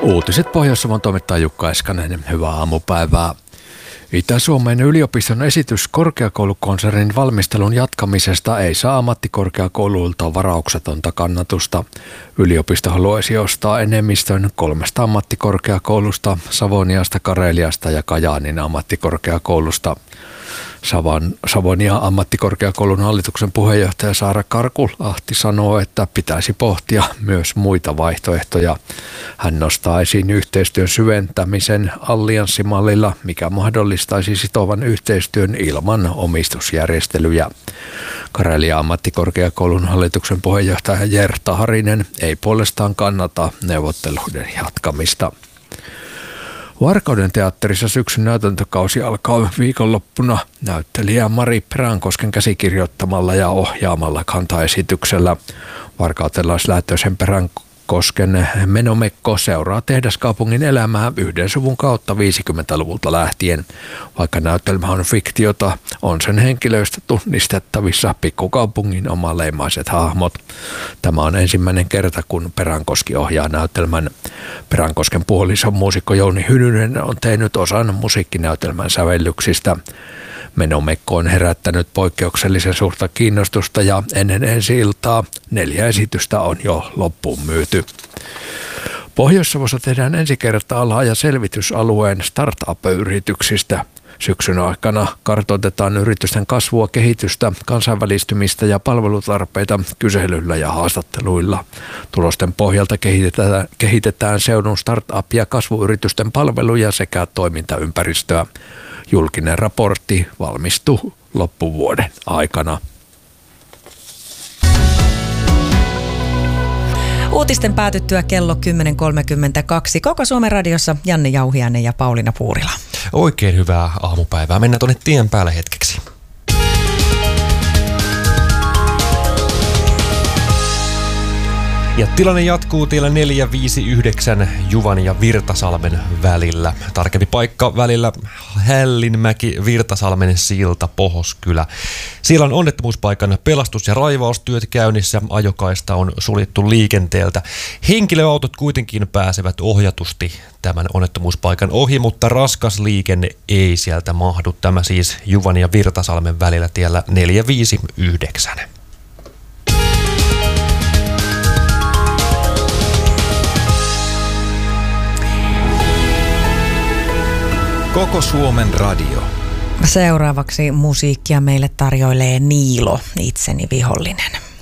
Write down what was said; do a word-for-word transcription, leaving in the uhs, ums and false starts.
Uutiset Pohjois-Savon toimittaja Jukka Eskanen. Hyvää aamupäivää. Itä-Suomen yliopiston esitys korkeakoulukonsernin valmistelun jatkamisesta ei saa ammattikorkeakouluilta varauksetonta kannatusta. Yliopisto haluaisi ostaa enemmistön kolmesta ammattikorkeakoulusta, Savoniasta, Kareliasta ja Kajaanin ammattikorkeakoulusta. Savon, Savonia ammattikorkeakoulun hallituksen puheenjohtaja Saara Karkulahti sanoo, että pitäisi pohtia myös muita vaihtoehtoja. Hän nostaa esiin yhteistyön syventämisen allianssimallilla, mikä mahdollistaisi sitovan yhteistyön ilman omistusjärjestelyjä. Karelia ammattikorkeakoulun hallituksen puheenjohtaja Jerta Harinen ei puolestaan kannata neuvotteluiden jatkamista. Varkauden teatterissa syksyn näytäntökausi alkaa viikonloppuna näyttelijä Mari Peränkosken käsikirjoittamalla ja ohjaamalla kantaesityksellä. Varkautelaislähtöisen Peränkosken Menomekko seuraa tehdaskaupungin elämää yhden suvun kautta viisikymmentäluvulta lähtien. Vaikka näytelmä on fiktiota, on sen henkilöistä tunnistettavissa pikkukaupungin omaleimaiset hahmot. Tämä on ensimmäinen kerta, kun Peränkoski ohjaa näytelmän. Peränkosken puoliso muusikko Jouni Hynynen on tehnyt osan musiikkinäytelmän sävellyksistä. Menomekko on herättänyt poikkeuksellisen suurta kiinnostusta ja ennen ensi-iltaa neljä esitystä on jo loppuun myyty. Pohjois-Savossa tehdään ensi kertaa laaja selvitysalueen startup-yrityksistä. Syksyn aikana kartoitetaan yritysten kasvua, kehitystä, kansainvälistymistä ja palvelutarpeita kyselyillä ja haastatteluilla. Tulosten pohjalta kehitetään, kehitetään seudun startup- ja kasvuyritysten palveluja sekä toimintaympäristöä. Julkinen raportti valmistuu loppuvuoden aikana. Uutisten päätyttyä kello kymmenen kolmekymmentäkaksi. Koko Suomen radiossa Janne Jauhiainen ja Pauliina Puurila. Oikein hyvää aamupäivää. Mennään tuonne tien päälle hetkeksi. Ja tilanne jatkuu tiellä neljä viisi yhdeksän Juvan ja Virtasalmen välillä. Tarkempi paikka välillä Hällinmäki-Virtasalmen silta Pohoskylä. Siellä on onnettomuuspaikan pelastus- ja raivaustyöt käynnissä. Ajokaista on suljettu liikenteeltä. Henkilöautot kuitenkin pääsevät ohjatusti tämän onnettomuuspaikan ohi, mutta raskas liikenne ei sieltä mahdu. Tämä siis Juvan ja Virtasalmen välillä tiellä neljä viisi yhdeksän. Koko Suomen radio. Seuraavaksi musiikkia meille tarjoilee Niilo, Itseni vihollinen.